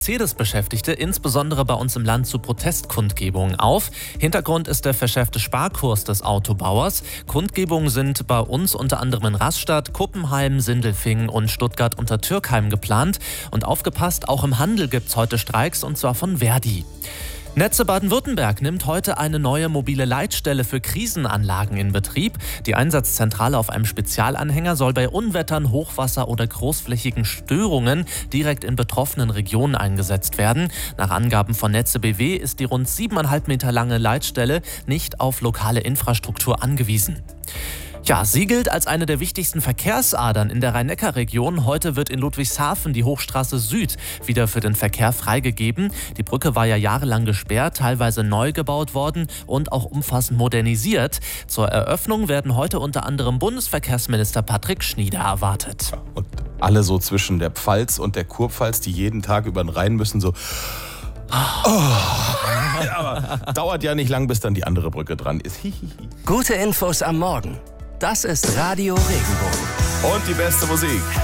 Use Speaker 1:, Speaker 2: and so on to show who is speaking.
Speaker 1: Mercedes-Beschäftigte, insbesondere bei uns im Land, zu Protestkundgebungen auf. Hintergrund ist der verschärfte Sparkurs des Autobauers. Kundgebungen sind bei uns unter anderem in Rastatt, Kuppenheim, Sindelfingen und Stuttgart-Untertürkheim geplant. Und aufgepasst, auch im Handel gibt's heute Streiks, und zwar von Verdi. Netze Baden-Württemberg nimmt heute eine neue mobile Leitstelle für Krisenanlagen in Betrieb. Die Einsatzzentrale auf einem Spezialanhänger soll bei Unwettern, Hochwasser oder großflächigen Störungen direkt in betroffenen Regionen eingesetzt werden. Nach Angaben von Netze BW ist die rund 7,5 Meter lange Leitstelle nicht auf lokale Infrastruktur angewiesen. Ja, sie gilt als eine der wichtigsten Verkehrsadern in der Rhein-Neckar-Region. Heute wird in Ludwigshafen die Hochstraße Süd wieder für den Verkehr freigegeben. Die Brücke war ja jahrelang gesperrt, teilweise neu gebaut worden und auch umfassend modernisiert. Zur Eröffnung werden heute unter anderem Bundesverkehrsminister Patrick Schnieder erwartet.
Speaker 2: Und alle so zwischen der Pfalz und der Kurpfalz, die jeden Tag über den Rhein müssen, so... Ja, aber dauert ja nicht lang, bis dann die andere Brücke dran ist.
Speaker 3: Gute Infos am Morgen. Das ist Radio Regenbogen.
Speaker 2: Und die beste Musik.